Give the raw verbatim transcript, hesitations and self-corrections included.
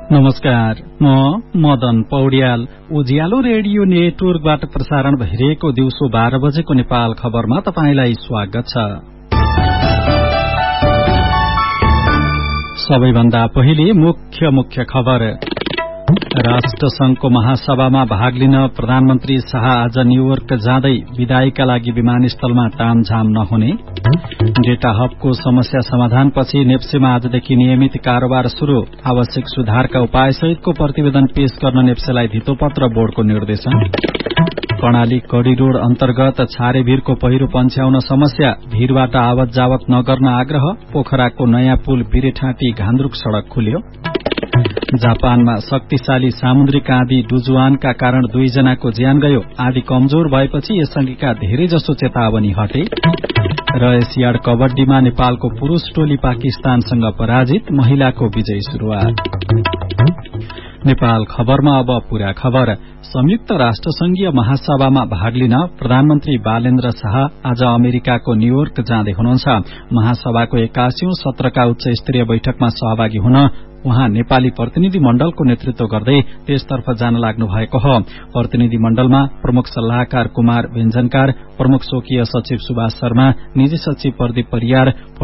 नमस्कार, म मदन पौड्याल। उज्यालो रेडियो नेटवर्कबाट प्रसारण भइरहेको दिउँसो बाह्र बजेको नेपाल खबरमा तपाईंलाई स्वागत छ। सबैभन्दा पहिले मुख्य मुख्य खबर। राष्ट्रसंघको महासभामा भाग लिन प्रधानमन्त्री शाह आज न्यूयोर्क जाँदै विदाईका लागि विमानस्थलमा तामझाम नहुने। डेटा हबको समस्या समाधानपछि नेप्सेमा आजदेखि नियमित कारोबार शुरू। आवश्यक सुधारका उपायसहितको प्रतिवेदन पेश गर्न नेप्सेलाई धितोपत्र बोर्डको निर्देशन। कर्णाली कड़ी रोड अन्तर्गत छारेभिरको पहिरो पन्छ्याउन समस्या, भीरबाट आवत जावत नगर्न आग्रह। पोखराको नयाँ पुल बिरेठाँटी घान्द्रुक सड़क खुल्यो। जापानमा शक्तिशाली सामुद्रिक आँधी डुजुआनका कारण दुईजनाको ज्यान गयो। आँधी कमजोर भएपछि यसअघिका धेरैजसो चेतावनी हटे। र एसियाड कबड्डीमा नेपालको पुरूष टोली पाकिस्तानसँग पराजित, महिलाको विजयी शुरूआत। नेपाल खबरमा अब पूरा खबर। संयुक्त राष्ट्रसंघीय महासभामा भाग लिन प्रधानमन्त्री बालेन्द्र शाह आज अमेरिकाको न्यूयोर्क जाँदै हुनुहुन्छ। महासभाको एक्कासीौं सत्रका उच्च स्तरीय बैठकमा सहभागी हुन उहाँ नेपाली प्रतिनिधि मण्डलको नेतृत्व गर्दै त्यसतर्फ जान लाग्नु भएको हो। प्रतिनिधि मण्डलमा प्रमुख सल्लाहकार कुमार व्यञ्जनकार, प्रमुख स्वकीय सचिव सुभाष शर्मा, निजी सचिव प्रदीप परियार,